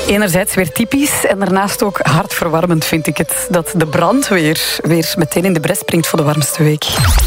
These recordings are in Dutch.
Enerzijds weer typisch en daarnaast ook hartverwarmend vind ik het. Dat de brandweer weer meteen in de bres springt voor de warmste week.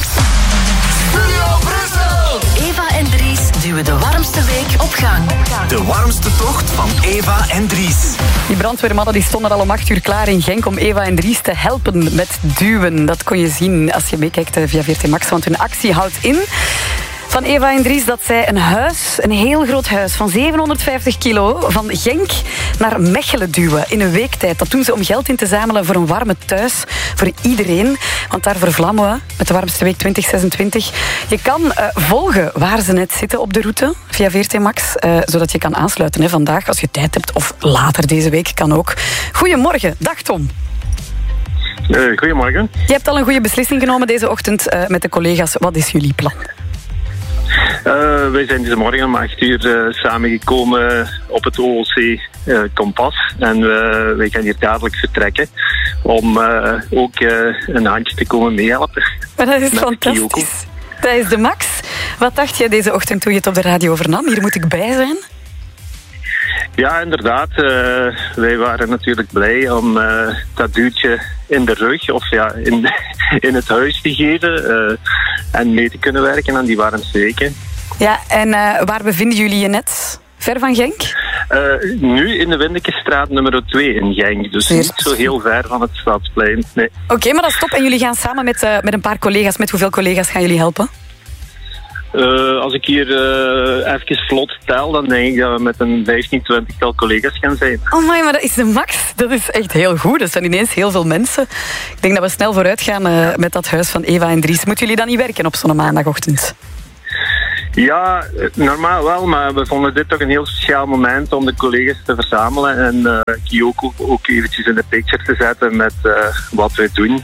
Eva en Dries duwen de warmste week op gang. De warmste tocht van Eva en Dries. Die brandweermannen die stonden al om 8 uur klaar in Genk om Eva en Dries te helpen met duwen. Dat kon je zien als je meekijkt via VRT Max, want hun actie houdt in van Eva en Dries dat zij een huis, een heel groot huis van 750 kilo van Genk naar Mechelen duwen in een week tijd. Dat doen ze om geld in te zamelen voor een warme thuis voor iedereen. Want daar vervlammen we met de warmste week 2026. Je kan volgen waar ze net zitten op de route via VRT Max, zodat je kan aansluiten vandaag als je tijd hebt of later deze week kan ook. Goedemorgen, dag Tom. Goedemorgen. Je hebt al een goede beslissing genomen deze ochtend met de collega's. Wat is jullie plan? Wij zijn deze morgen om 8 uur samengekomen op het OOC Kompas. En wij gaan hier dadelijk vertrekken om ook een handje te komen meehelpen. Maar dat is fantastisch. Dat is de max. Wat dacht jij deze ochtend toen je het op de radio vernam? Hier moet ik bij zijn. Ja, inderdaad. Wij waren natuurlijk blij om dat duwtje in de rug of ja, in het huis te geven en mee te kunnen werken aan die warmste weken. Ja, en waar bevinden jullie je net? Ver van Genk? Nu in de Windekestraat nummer 2 in Genk. Dus niet zo heel ver van het Stadsplein. Nee. Oké, maar dat is top. En jullie gaan samen met een paar collega's. Met hoeveel collega's gaan jullie helpen? Als ik hier even vlot tel, dan denk ik dat we met een 15-20-tal collega's gaan zijn. Oh my, maar dat is de max. Dat is echt heel goed. Dat zijn ineens heel veel mensen. Ik denk dat we snel vooruit gaan met dat huis van Eva en Dries. Moeten jullie dan niet werken op zo'n maandagochtend? Ja, normaal wel, maar we vonden dit toch een heel speciaal moment om de collega's te verzamelen en Kyoko ook eventjes in de picture te zetten met wat wij doen.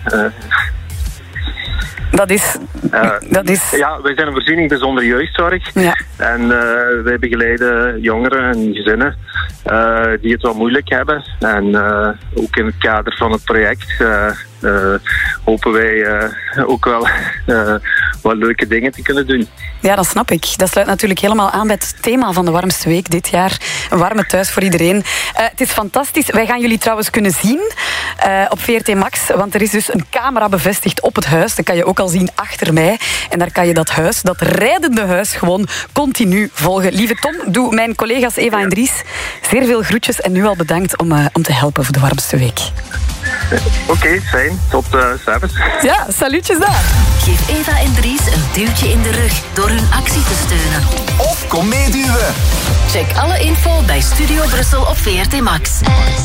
Dat is... Ja, wij zijn een voorziening bijzondere jeugdzorg. Ja. En wij begeleiden jongeren en gezinnen die het wel moeilijk hebben. En ook in het kader van het project hopen wij ook wel wat leuke dingen te kunnen doen. Ja, dat snap ik. Dat sluit natuurlijk helemaal aan bij het thema van de warmste week dit jaar. Een warme thuis voor iedereen. Het is fantastisch. Wij gaan jullie trouwens kunnen zien op VRT Max. Want er is dus een camera bevestigd op het huis. Dat kan je ook al zien achter mij. En daar kan je dat huis, dat rijdende huis, gewoon continu volgen. Lieve Tom, doe mijn collega's Eva en Dries zeer veel groetjes. En nu al bedankt om te helpen voor de warmste week. Oké, fijn. Tot s'avonds. Ja, salutjes daar. Geef Eva en Dries een duwtje in de rug door hun actie te steunen. Of kom meeduwen. Check alle info bij Studio Brussel op VRT Max.